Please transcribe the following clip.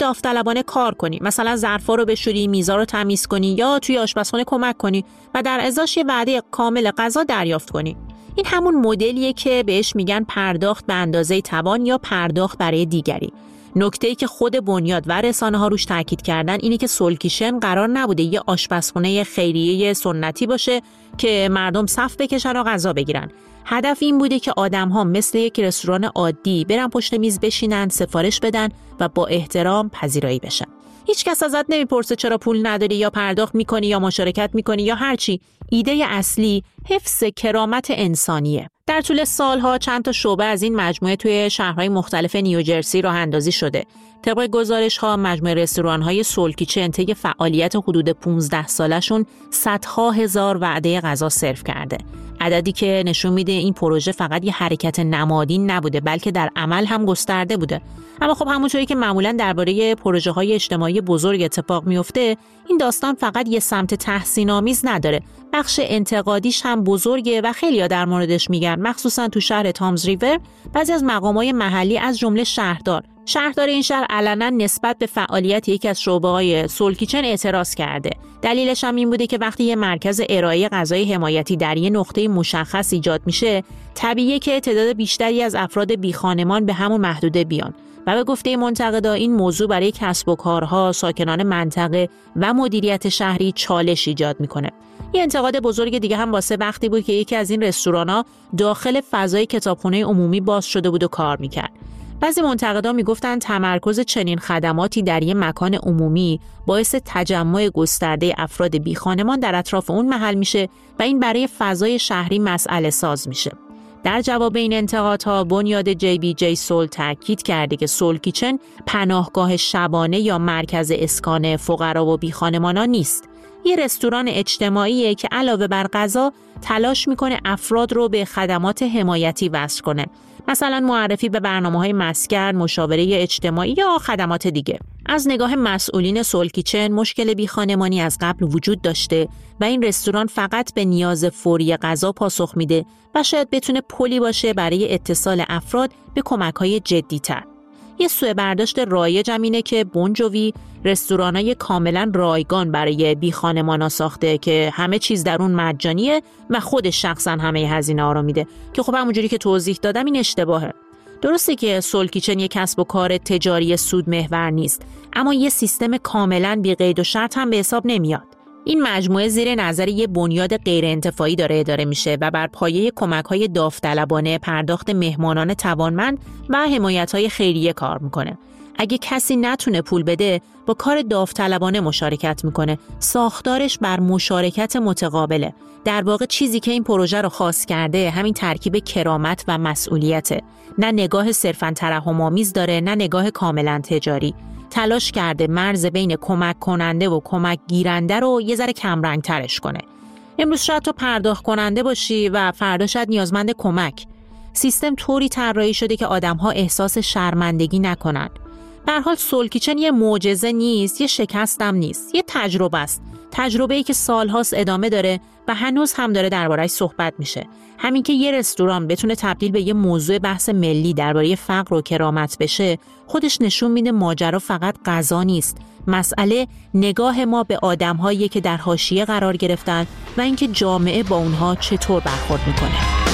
داوطلبانه کار کنی، مثلا ظرفا رو بشوری، میزا رو تمیز کنی یا توی آشپزخونه کمک کنی و در ازاش یه وعده کامل غذا دریافت کنی. این همون مدلیه که بهش میگن پرداخت به اندازه توان یا پرداخت برای دیگری. نکته‌ای که خود بنیاد و رسانه‌ها روش تاکید کردن اینه که سول کیچن قرار نبوده یه آشپزخونه خیریه سنتی باشه که مردم صف بکشن و غذا بگیرن. هدف این بوده که آدم‌ها مثل یک رستوران عادی برن پشت میز بشینن، سفارش بدن و با احترام پذیرایی بشن. هیچ کس ازت نمیپرسه چرا پول نداری یا پرداخت میکنی یا مشارکت میکنی یا هرچی. ایده اصلی حفظ کرامت انسانیه. در طول سالها چند تا شعبه از این مجموعه توی شهرهای مختلف نیوجرسی راه اندازی شده. طبق گزارش‌ها مجموعه رستوران‌های سول کیچن طی فعالیت حدود 15 سالشون صدها هزار وعده غذا سرو کرده. عددی که نشون میده این پروژه فقط یه حرکت نمادین نبوده بلکه در عمل هم گسترده بوده. اما خب همونطوری که معمولاً درباره پروژه‌های اجتماعی بزرگ اتفاق میفته، این داستان فقط یه سمت تحسین‌آمیز نداره. بخش انتقادیش هم بزرگه و خیلی‌ها در موردش میگن، مخصوصاً تو شهر تامز ریور. بعضی از مقامات محلی از جمله شهردار این شهر علنا نسبت به فعالیت یکی از شعبه‌های سول کیچن اعتراض کرده. دلیلش هم این بوده که وقتی یه مرکز ارائه غذای حمایتی در یه نقطه مشخص ایجاد میشه، طبیعیه که تعداد بیشتری از افراد بیخانمان به همون محدوده بیان. و به گفته منتقدا این موضوع برای کسب و کارها، ساکنان منطقه و مدیریت شهری چالش ایجاد میکنه. یه انتقاد بزرگ دیگه هم واسه وقتی بود که یکی از این رستوران‌ها داخل فضای کتابخونه عمومی باز شده بود و کار میکرد. بعضی منتقدا میگفتن تمرکز چنین خدماتی در یک مکان عمومی باعث تجمع گسترده افراد بیخانمان در اطراف اون محل میشه و این برای فضای شهری مسئله ساز میشه. در جواب این انتقادها بنیاد JBJ سول تاکید کرده که سول کیچن پناهگاه شبانه یا مرکز اسکان فقرا و بیخانمانان نیست. یه رستوران اجتماعیه که علاوه بر غذا تلاش میکنه افراد رو به خدمات حمایتی وصل کنه. مثلا معرفی به برنامه‌های مسکن، مشاوره اجتماعی یا خدمات دیگه. از نگاه مسئولین سول کیچن مشکل بیخانمانی از قبل وجود داشته و این رستوران فقط به نیاز فوری غذا پاسخ میده و شاید بتونه پلی باشه برای اتصال افراد به کمک‌های جدی‌تر. یه سوء برداشت رایج هم اینه که بونجوی رستورانای کاملا رایگان برای بیخانمانا ساخته که همه چیز در اون مجانیه و خودش شخصا همه هزینه‌ها رو میده که خب همونجوری که توضیح دادم این اشتباهه. درسته که سول کیچن یک کسب و کار تجاری سود محور نیست، اما یه سیستم کاملا بی قید و شرط هم به حساب نمیاد. این مجموعه زیر نظر یه بنیاد غیر انتفاعی داره اداره میشه و بر پایه کمک‌های داوطلبانه، پرداخت مهمانان توانمند و حمایت‌های خیریه کار میکنه. اگه کسی نتونه پول بده، با کار داوطلبانه مشارکت میکنه. ساختارش بر مشارکت متقابله. در واقع چیزی که این پروژه رو خاص کرده همین ترکیب کرامت و مسئولیته. نه نگاه صرفاً ترحم‌آمیز داره، نه نگاه کاملاً تجاری. تلاش کرده مرز بین کمک کننده و کمک گیرنده رو یه ذره کمرنگ ترش کنه. امروز شاید تو پرداخت کننده باشی و فردا شاید نیازمند کمک. سیستم طوری طراحی شده که آدم‌ها احساس شرمندگی نکنن. به هر حال سول کیچن یه معجزه نیست، یه شکست هم نیست، یه تجربه است. تجربه‌ای که سال‌هاست ادامه داره و هنوز هم داره درباره‌اش صحبت میشه. همین که یه رستوران بتونه تبدیل به یه موضوع بحث ملی درباره فقر و کرامت بشه، خودش نشون میده ماجرا فقط غذا نیست. مسئله نگاه ما به آدم‌هایی که در حاشیه قرار گرفتن و اینکه جامعه با اونها چطور برخورد میکنه.